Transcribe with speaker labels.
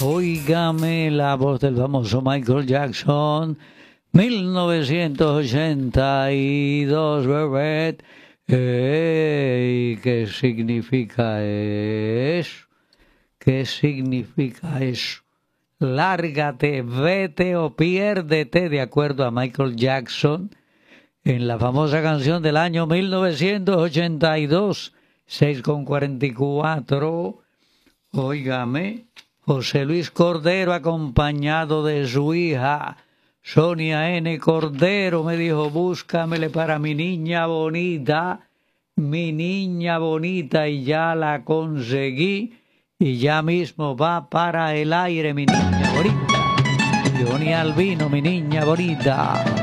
Speaker 1: Óigame la voz del famoso Michael Jackson, 1982, bebé. ¿Qué significa eso? ¿Qué significa eso? Lárgate, vete o piérdete, de acuerdo a Michael Jackson, en la famosa canción del año 1982, 6:44. Óigame, José Luis Cordero, acompañado de su hija Sonia N. Cordero, me dijo: búscamele para mi niña bonita, y ya la conseguí, y ya mismo va para el aire mi niña bonita. Johnny Albino, mi niña bonita.